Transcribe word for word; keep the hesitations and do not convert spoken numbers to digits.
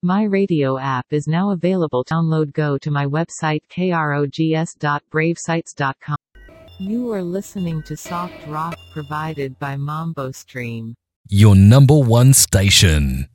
My radio app is now available. Download. Go to my website krogs dot bravesites dot com. You are listening to Soft Rock provided by Mambo Stream. Your number one station.